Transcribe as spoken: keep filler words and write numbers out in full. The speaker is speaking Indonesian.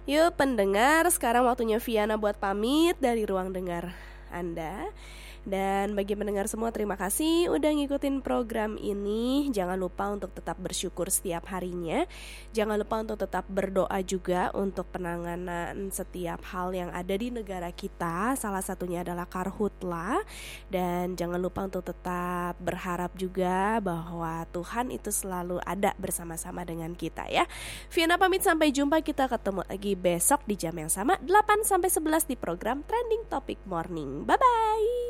Yuk pendengar, sekarang waktunya Viana buat pamit dari ruang dengar Anda. Dan bagi pendengar semua, terima kasih udah ngikutin program ini. Jangan lupa untuk tetap bersyukur setiap harinya. Jangan lupa untuk tetap berdoa juga untuk penanganan setiap hal yang ada di negara kita. Salah satunya adalah karhutla. Dan jangan lupa untuk tetap berharap juga bahwa Tuhan itu selalu ada bersama-sama dengan kita ya. Viana pamit, sampai jumpa. Kita ketemu lagi besok di jam yang sama, delapan sampai sebelas di program Trending Topic Morning. Bye-bye.